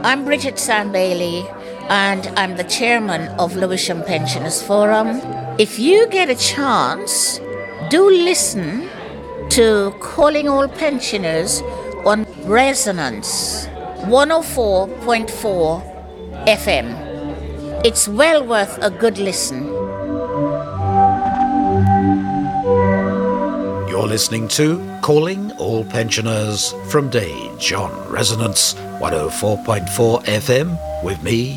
I'm Bridget Sandbailey, and I'm the chairman of Lewisham Pensioners Forum. If you get a chance, do listen to Calling All Pensioners on Resonance 104.4 FM. It's well worth a good listen. You're listening to Calling All Pensioners from Dage on Resonance 104.4 FM with me,